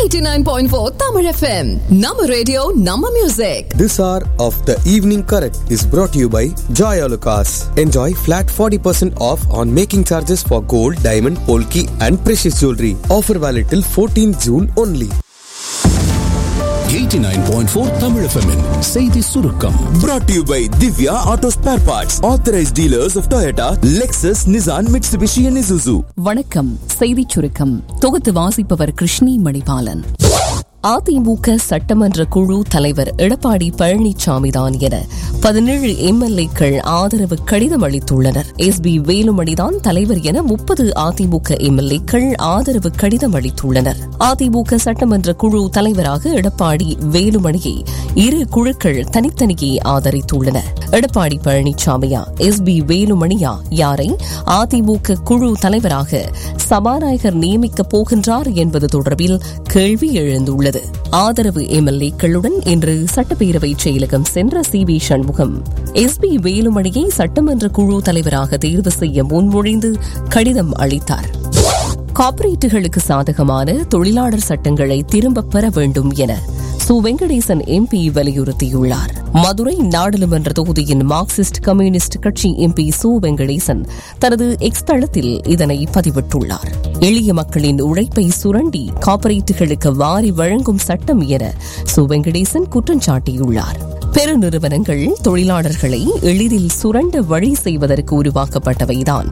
89.4 Tamil FM. Nama radio, Nama music. This hour of the evening correct is brought to you by Joy Alucas. Enjoy flat 40% off on making charges for gold, diamond, polki and precious jewelry. Offer valid till 14 June only. 89.4 Tamil FM'in செய்தி சுருக்கம் brought to you by Divya Auto Spare Parts, authorized dealers of Toyota, Lexus, Nissan, Mitsubishi and Isuzu. வணக்கம். செய்தி சுருக்கம் தொகுத்து வாசிப்பவர் கிருஷ்ணி மணிபாலன். அதிமுக சட்டமன்ற குழு தலைவர் எடப்பாடி பழனிசாமி தான் என 17 எம்எல்ஏக்கள் ஆதரவு கடிதம் அளித்துள்ளனர். எஸ்பி வேலுமணிதான் தலைவர் என 30 அதிமுக எம்எல்ஏக்கள் ஆதரவு கடிதம் அளித்துள்ளனர். அதிமுக சட்டமன்ற குழு தலைவராக எடப்பாடி வேலுமணியை இரு குழுக்கள் தனித்தனியே ஆதரித்துள்ளன. எடப்பாடி பழனிசாமியா எஸ்பி வேலுமணியா யாரை அதிமுக குழு தலைவராக சபாநாயகர் நியமிக்கப் போகின்றார் என்பது தொடர்பில் கேள்வி எழுந்துள்ளது. ஆதரவு எம்எல்ஏக்களுடன் இன்று சட்டப்பேரவை செயலகம் சென்ற சி.வி. சண்முகம் எஸ்பி வேலுமணியை சட்டமன்ற குழு தலைவராக தேர்வு செய்ய முன்மொழிந்து கடிதம் அளித்தார். கார்ப்பரேட்டுகளுக்கு சாதகமான தொழிலாளர் சட்டங்களை திரும்பப் பெற வேண்டும் என சு. வெங்கடேசன் எம்பி வலியுறுத்தியுள்ளார். மதுரை நாடாளுமன்ற தொகுதியின் மார்க்சிஸ்ட் கம்யூனிஸ்ட் கட்சி எம்பி சு. வெங்கடேசன் தனது எக்ஸ் தளத்தில் இதனை பதிவிட்டுள்ளார். எளிய மக்களின் உழைப்பை சுரண்டி கார்ப்பரேட்டுகளுக்கு வாரி வழங்கும் சட்டம் என சு. வெங்கடேசன் குற்றம் சாட்டியுள்ளார். பெருநிறுவனங்கள் தொழிலாளர்களை எளிதில் சுரண்ட வழி செய்வதற்கு உருவாக்கப்பட்டவைதான்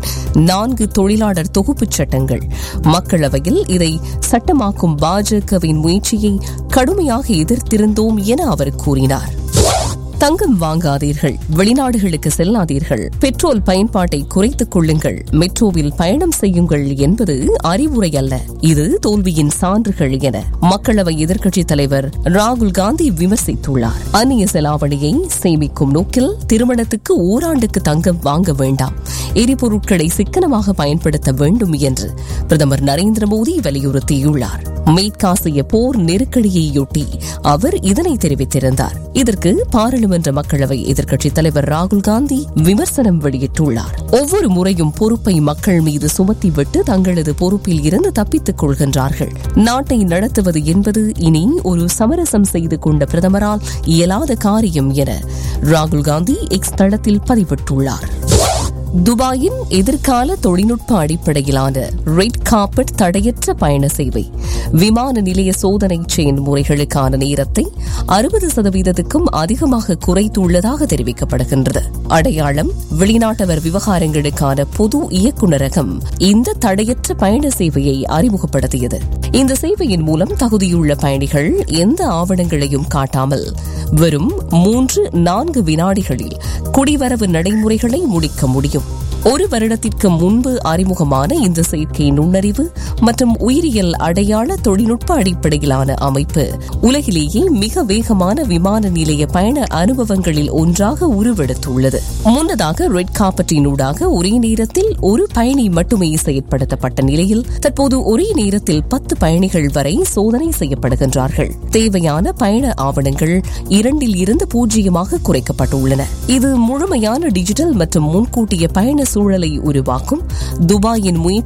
4 தொழிலாளர் தொகுப்புச் சட்டங்கள். மக்களவையில் இதை சட்டமாக்கும் பாஜகவின் முயற்சியை கடுமையாக எதிர்த்திருந்தோம் என அவர் கூறினார். தங்கம் வாங்காதீர்கள், வெளிநாடுகளுக்கு செல்லாதீர்கள், பெட்ரோல் பயன்பாட்டை குறைத்துக் கொள்ளுங்கள், மெட்ரோவில் பயணம் செய்யுங்கள் என்பது அறிவுரை அல்ல, இது தோல்வியின் சான்றுகள் என மக்களவை எதிர்க்கட்சித் தலைவர் ராகுல் காந்தி விமர்சித்துள்ளார். அந்நிய செலாவணியை சேமிக்கும் நோக்கில் திருமணத்துக்கு ஓராண்டுக்கு தங்கம் வாங்க வேண்டாம், எரிபொருட்களை சிக்கனமாக பயன்படுத்த வேண்டும் என்று பிரதமர் நரேந்திர மோடி வலியுறுத்தியுள்ளார். மேற்காசிய போர் நெருக்கடியையொட்டி அவர் இதனை தெரிவித்திருந்தார். இதற்கு பாராளுமன்ற மக்களவை எதிர்க்கட்சித் தலைவர் ராகுல் காந்தி விமர்சனம் வெளியிட்டுள்ளார். ஒவ்வொரு முறையும் பொறுப்பை மக்கள் மீது சுமத்திவிட்டு தங்களது பொறுப்பில் இருந்து தப்பித்துக் கொள்கின்றார்கள். நாட்டை நடத்துவது என்பது இனி ஒரு சமரசம் செய்து கொண்ட பிரதமரால் இயலாத காரியம் என ராகுல் காந்தி எக்ஸ் தளத்தில் பதிவிட்டுள்ளார். துபாயின் எதிர்கால தொழில்நுட்ப அடிப்படையிலான ரெட் கார்பெட் தடையற்ற பயண சேவை விமான நிலைய சோதனை செயல்முறைகளுக்கான நேரத்தை 60% அதிகமாக குறைத்துள்ளதாக தெரிவிக்கப்படுகின்றது. அடையாளம் வெளிநாட்டவர் விவகாரங்களுக்கான பொது இயக்குநரகம் இந்த தடையற்ற பயண சேவையை அறிமுகப்படுத்தியது. இந்த சேவையின் மூலம் தகுதியுள்ள பயணிகள் எந்த ஆவணங்களையும் காட்டாமல் வெறும் 3-4 வினாடிகளில் குடிவரவு நடைமுறைகளை முடிக்க முடியும். ஒரு வருடத்திற்கு முன்பு அறிமுகமான இந்த செயற்கை நுண்ணறிவு மற்றும் உயிரியல் அடையாள தொழில்நுட்ப அடிப்படையிலான அமைப்பு உலகிலேயே மிக வேகமான விமான நிலைய பயண அனுபவங்களில் ஒன்றாக உருவெடுத்துள்ளது. முன்னதாக ரெட் கார்பெட்டினூடாக ஒரே நேரத்தில் ஒரு பயணி மட்டுமே செயற்படுத்தப்பட்ட நிலையில் தற்போது ஒரே நேரத்தில் 10 பயணிகள் வரை சோதனை செய்யப்படுகின்றார்கள். தேவையான பயண ஆவணங்கள் 2 0 குறைக்கப்பட்டுள்ளன. இது முழுமையான டிஜிட்டல் மற்றும் முன்கூட்டிய பயண சூழலை உருவாக்கும். துபாயின் முயற்சி